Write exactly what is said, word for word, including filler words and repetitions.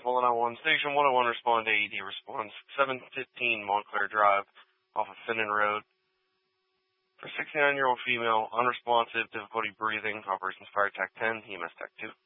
Fallen out one. Station one oh one, respond to A E D response. seven fifteen Montclair Drive, off of Finnan Road. For sixty-nine-year-old female, unresponsive, difficulty breathing, Operations Fire Tech ten, E M S Tech two.